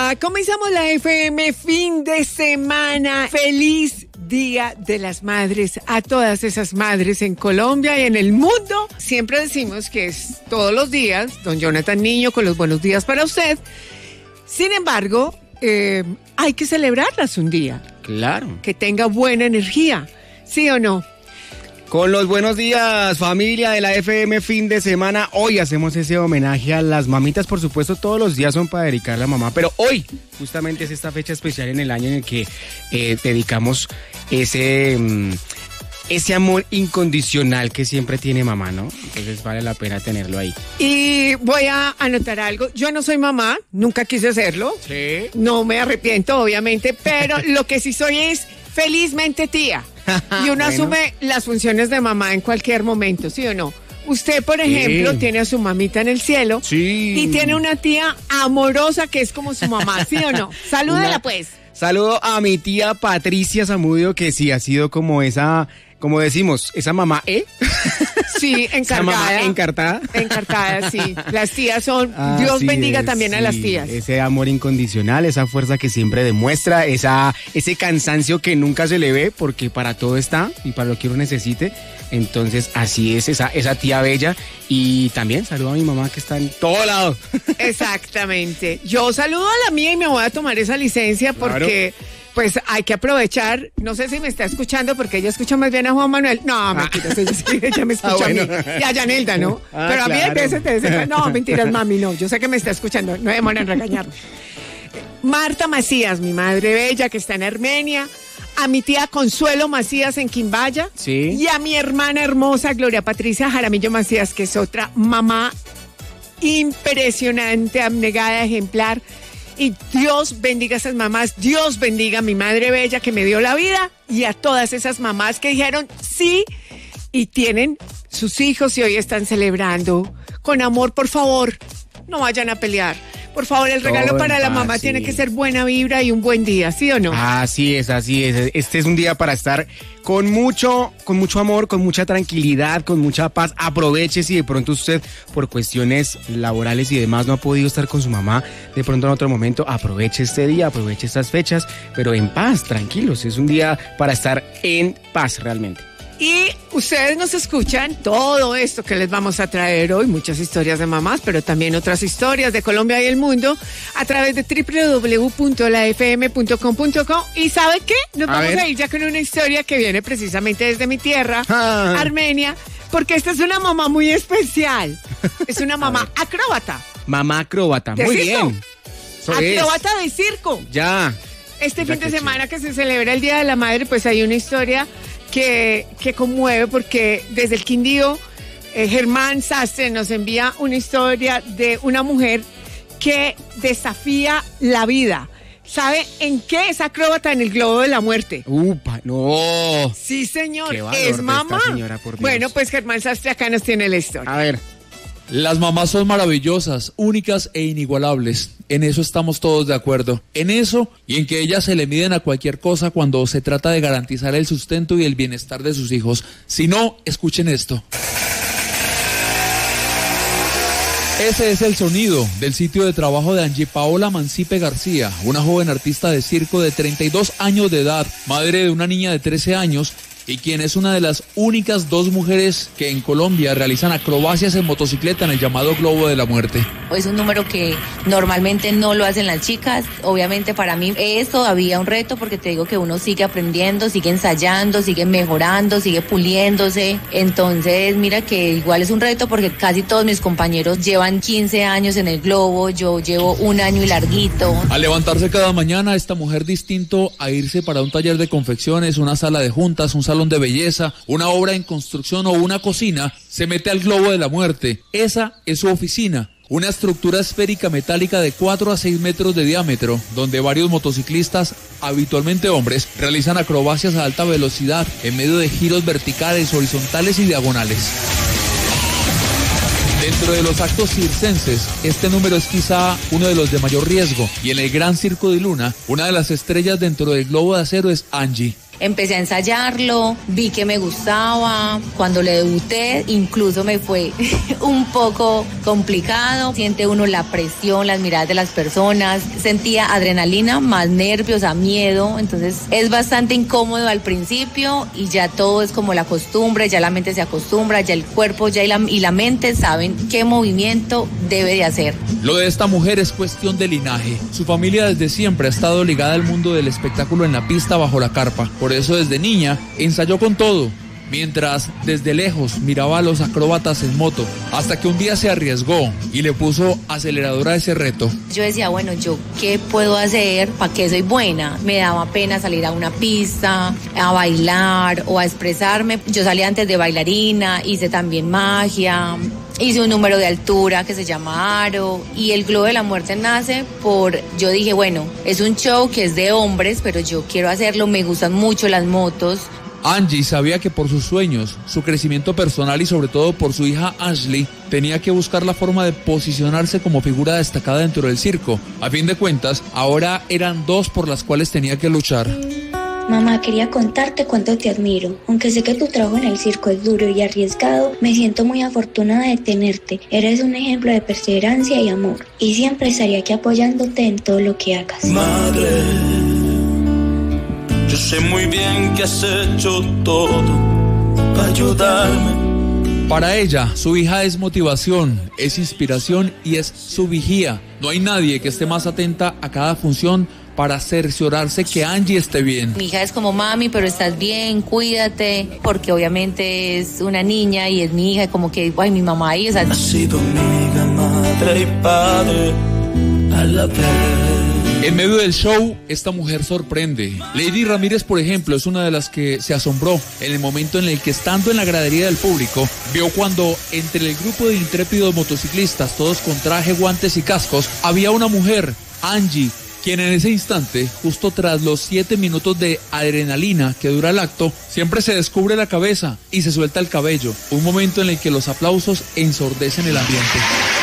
Comenzamos la FM fin de semana. Feliz Día de las Madres a todas esas madres en Colombia y en el mundo. Siempre decimos que es todos los días, don Jonathan Niño, con los buenos días para usted. Sin embargo, hay que celebrarlas un día. Claro. Que tenga buena energía, ¿sí o no? Con los buenos días, familia de la FM fin de semana. Hoy hacemos ese homenaje a las mamitas. Por supuesto, todos los días son para dedicar a la mamá, pero hoy justamente es esta fecha especial en el año en el que dedicamos ese amor incondicional que siempre tiene mamá, ¿no? Entonces vale la pena tenerlo ahí. Y voy a anotar algo. Yo no soy mamá, nunca quise serlo. Sí. No me arrepiento, obviamente, pero lo que sí soy es felizmente tía. Y uno asume las funciones de mamá en cualquier momento, ¿sí o no? Usted, por ejemplo, tiene a su mamita en el cielo. Sí. Y tiene una tía amorosa que es como su mamá, ¿sí o no? Salúdela, pues. Saludo a mi tía Patricia Zamudio, que sí ha sido como esa, como decimos, esa mamá, Sí, encargada. Esa mamá encartada. Encartada, sí. Las tías son, Dios bendiga también a las tías. Ese amor incondicional, esa fuerza que siempre demuestra, ese cansancio que nunca se le ve, porque para todo está y para lo que uno necesite. Entonces, así es esa tía bella. Y también saludo a mi mamá que está en todo lado. Exactamente. Yo saludo a la mía y me voy a tomar esa licencia porque... Claro. Pues hay que aprovechar, no sé si me está escuchando porque ella escucha más bien a Juan Manuel. No, mentiras, ella me escucha a mí. Y a Yanelda, ¿no? Pero a mí a veces te dice, no, mentiras, mami, no. Yo sé que me está escuchando, no demoran en regañarme. Marta Macías, mi madre bella que está en Armenia. A mi tía Consuelo Macías en Quimbaya. Sí. Y a mi hermana hermosa Gloria Patricia Jaramillo Macías, que es otra mamá impresionante, abnegada, ejemplar. Y Dios bendiga a esas mamás, Dios bendiga a mi madre bella que me dio la vida y a todas esas mamás que dijeron sí y tienen sus hijos y hoy están celebrando. Con amor, por favor, no vayan a pelear. Por favor, el regalo para la mamá tiene que ser buena vibra y un buen día, ¿sí o no? Así es, así es. Este es un día para estar con mucho amor, con mucha tranquilidad, con mucha paz. Aproveche si de pronto usted, por cuestiones laborales y demás, no ha podido estar con su mamá, de pronto en otro momento, aproveche este día, aproveche estas fechas, pero en paz, tranquilos. Es un día para estar en paz realmente. Y ustedes nos escuchan todo esto que les vamos a traer hoy, muchas historias de mamás, pero también otras historias de Colombia y el mundo a través de www.lafm.com.co. ¿Y sabe qué? Nos vamos a ir ya con una historia que viene precisamente desde mi tierra, Armenia, porque esta es una mamá muy especial. Es una mamá acróbata. Mamá acróbata, muy bien. Acróbata de circo. Ya. Este fin de semana que se celebra el Día de la Madre, pues hay una historia que conmueve porque desde el Quindío, Germán Sastre nos envía una historia de una mujer que desafía la vida. ¿Sabe en qué es acróbata? En el globo de la muerte. ¡Upa! ¡No! Sí, señor. Qué valor es mamá. Señora, por Dios. Bueno, pues Germán Sastre acá nos tiene la historia. A ver. Las mamás son maravillosas, únicas e inigualables. En eso estamos todos de acuerdo. En eso y en que ellas se le miden a cualquier cosa cuando se trata de garantizar el sustento y el bienestar de sus hijos. Si no, escuchen esto. Ese es el sonido del sitio de trabajo de Angie Paola Mancipe García, una joven artista de circo de 32 años de edad, madre de una niña de 13 años, y quien es una de las únicas 2 mujeres que en Colombia realizan acrobacias en motocicleta en el llamado Globo de la Muerte. Es un número que normalmente no lo hacen las chicas. Obviamente para mí es todavía un reto porque te digo que uno sigue aprendiendo, sigue ensayando, sigue mejorando, sigue puliéndose. Entonces mira que igual es un reto porque casi todos mis compañeros llevan 15 años en el globo, yo llevo 1 año y larguito. Al levantarse cada mañana, esta mujer, distinto a irse para un taller de confecciones, una sala de juntas, un salón de belleza, una obra en construcción o una cocina, se mete al Globo de la Muerte. Esa es su oficina. Una estructura esférica metálica de 4 a 6 metros de diámetro, donde varios motociclistas, habitualmente hombres, realizan acrobacias a alta velocidad en medio de giros verticales, horizontales y diagonales. Dentro de los actos circenses, este número es quizá uno de los de mayor riesgo, y en el Gran Circo de Luna, una de las estrellas dentro del globo de acero es Angie. empecé a ensayarlo, vi que me gustaba. Cuando le debuté, incluso me fue un poco complicado. Siente uno la presión, las miradas de las personas, sentía adrenalina, más nervios, miedo, entonces es bastante incómodo al principio y ya todo es como la costumbre, ya la mente se acostumbra, ya el cuerpo ya y la mente saben qué movimiento debe de hacer. Lo de esta mujer es cuestión de linaje. Su familia desde siempre ha estado ligada al mundo del espectáculo en la pista bajo la carpa. Por eso desde niña ensayó con todo, mientras desde lejos miraba a los acróbatas en moto, hasta que un día se arriesgó y le puso acelerador a ese reto. Yo decía, bueno, ¿yo qué puedo hacer? ¿Para qué soy buena? Me daba pena salir a una pista, a bailar o a expresarme. Yo salí antes de bailarina, hice también magia, hice un número de altura que se llama Aro, y el Globo de la Muerte nace yo dije, bueno, es un show que es de hombres, pero yo quiero hacerlo, me gustan mucho las motos. Angie sabía que por sus sueños, su crecimiento personal y sobre todo por su hija Ashley, tenía que buscar la forma de posicionarse como figura destacada dentro del circo. A fin de cuentas, ahora eran dos por las cuales tenía que luchar. Mamá, quería contarte cuánto te admiro. Aunque sé que tu trabajo en el circo es duro y arriesgado, me siento muy afortunada de tenerte. Eres un ejemplo de perseverancia y amor. Y siempre estaré aquí apoyándote en todo lo que hagas. Madre, yo sé muy bien que has hecho todo para ayudarme. Para ella, su hija es motivación, es inspiración y es su vigía. No hay nadie que esté más atenta a cada función para cerciorarse que Angie esté bien. Mi hija es como, mami, pero estás bien, cuídate, porque obviamente es una niña y es mi hija, como que, ay, mi mamá ahí, o sea... Ha sido amiga, madre y padre a la vez. En medio del show, esta mujer sorprende. Lady Ramírez, por ejemplo, es una de las que se asombró en el momento en el que, estando en la gradería del público, vio cuando entre el grupo de intrépidos motociclistas, todos con traje, guantes y cascos, había una mujer, Angie, quien en ese instante, justo tras los 7 minutos de adrenalina que dura el acto, siempre se descubre la cabeza y se suelta el cabello. Un momento en el que los aplausos ensordecen el ambiente.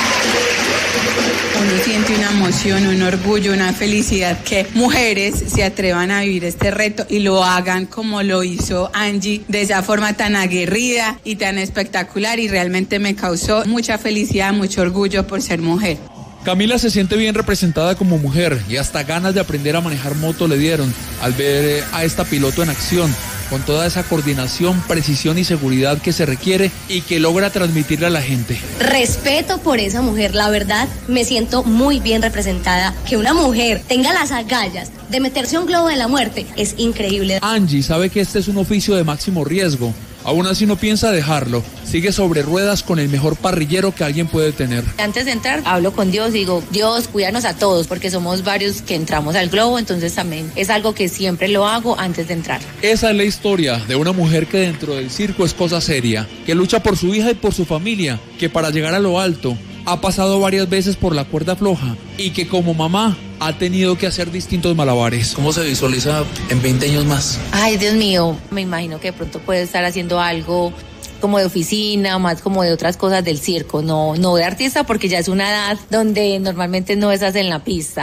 Uno siente una emoción, un orgullo, una felicidad que mujeres se atrevan a vivir este reto y lo hagan como lo hizo Angie, de esa forma tan aguerrida y tan espectacular, y realmente me causó mucha felicidad, mucho orgullo por ser mujer. Camila se siente bien representada como mujer y hasta ganas de aprender a manejar moto le dieron al ver a esta piloto en acción, con toda esa coordinación, precisión y seguridad que se requiere y que logra transmitirle a la gente. Respeto por esa mujer, la verdad me siento muy bien representada. Que una mujer tenga las agallas de meterse a un globo de la muerte es increíble. Angie sabe que este es un oficio de máximo riesgo. Aún así no piensa dejarlo, sigue sobre ruedas con el mejor parrillero que alguien puede tener. Antes de entrar, hablo con Dios y digo, Dios, cuídanos a todos, porque somos varios que entramos al globo, entonces también es algo que siempre lo hago antes de entrar. Esa es la historia de una mujer que dentro del circo es cosa seria, que lucha por su hija y por su familia, que para llegar a lo alto ha pasado varias veces por la cuerda floja y que como mamá ha tenido que hacer distintos malabares. ¿Cómo se visualiza en 20 años más? Ay, Dios mío, me imagino que de pronto puede estar haciendo algo como de oficina, más como de otras cosas del circo, no de artista, porque ya es una edad donde normalmente no estás en la pista.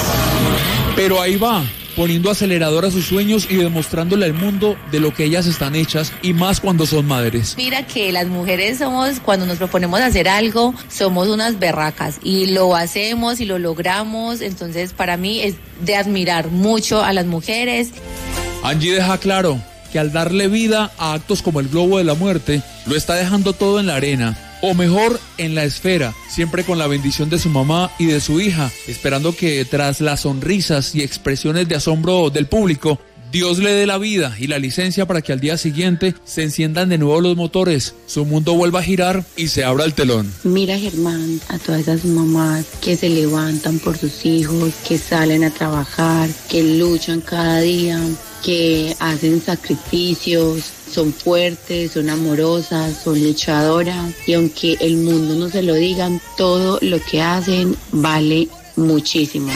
Pero ahí va, poniendo acelerador a sus sueños y demostrándole al mundo de lo que ellas están hechas, y más cuando son madres. Mira que las mujeres cuando nos proponemos hacer algo, somos unas berracas y lo hacemos y lo logramos, entonces para mí es de admirar mucho a las mujeres. Angie deja claro que al darle vida a actos como el Globo de la Muerte, lo está dejando todo en la arena, o mejor, en la esfera, siempre con la bendición de su mamá y de su hija, esperando que tras las sonrisas y expresiones de asombro del público, Dios le dé la vida y la licencia para que al día siguiente se enciendan de nuevo los motores, su mundo vuelva a girar y se abra el telón. Mira, Germán, a todas esas mamás que se levantan por sus hijos, que salen a trabajar, que luchan cada día, que hacen sacrificios, son fuertes, son amorosas, son luchadoras, y aunque el mundo no se lo digan, todo lo que hacen vale muchísimo.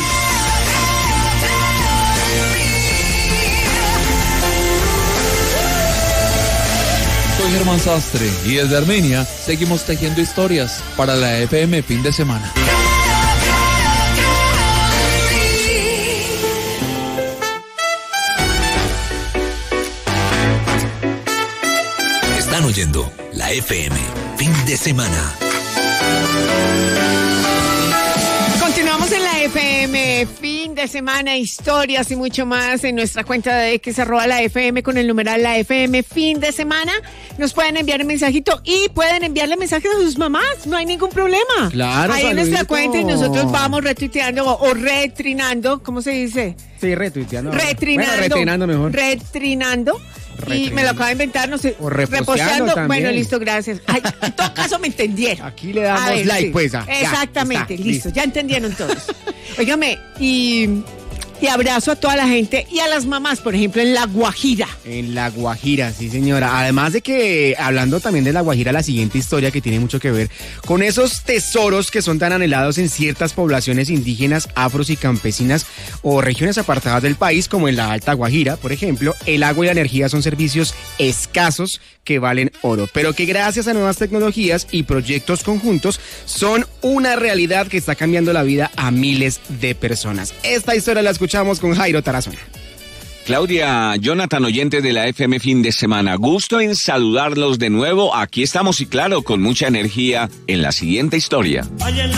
Soy Germán Sastre y desde Armenia seguimos tejiendo historias para la FM Fin de Semana. Están oyendo la FM Fin de Semana. Continuamos en la FM, fin de semana, historias y mucho más en nuestra cuenta de X @ la FM con el numeral la FM fin de semana. Nos pueden enviar un mensajito y pueden enviarle mensajes a sus mamás, no hay ningún problema. Claro, ahí en nuestra saludito. cuenta y nosotros vamos retuiteando o retrinando, ¿cómo se dice? Sí, retuiteando. Retrinando. Bueno, retrinando mejor. Retrinando. Y me lo acabo de inventar, no sé. O reposteando también. Bueno, listo, gracias. Ay, en todo caso me entendieron. Aquí le damos A ver, like, sí. pues. Ya, exactamente, está, listo, ya entendieron todos. Óigame, y abrazo a toda la gente y a las mamás, por ejemplo, en La Guajira. En La Guajira, sí señora. Además de que, hablando también de La Guajira, la siguiente historia que tiene mucho que ver con esos tesoros que son tan anhelados en ciertas poblaciones indígenas, afros y campesinas o regiones apartadas del país, como en la Alta Guajira, por ejemplo. El agua y la energía son servicios escasos que valen oro, pero que gracias a nuevas tecnologías y proyectos conjuntos son una realidad que está cambiando la vida a miles de personas. Esta historia la escuchamos con Jairo Tarazona. Claudia, Jonathan, oyente de la FM Fin de Semana, gusto en saludarlos de nuevo. Aquí estamos y claro, con mucha energía en la siguiente historia.